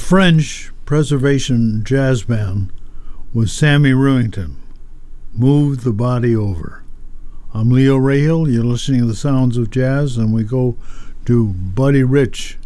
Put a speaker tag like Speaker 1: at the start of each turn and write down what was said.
Speaker 1: French Preservation Jazz Band with Sammy Rewington. Move the Body Over. I'm Leo Rahill. You're listening to the Sounds of Jazz, and we go to Buddy Rich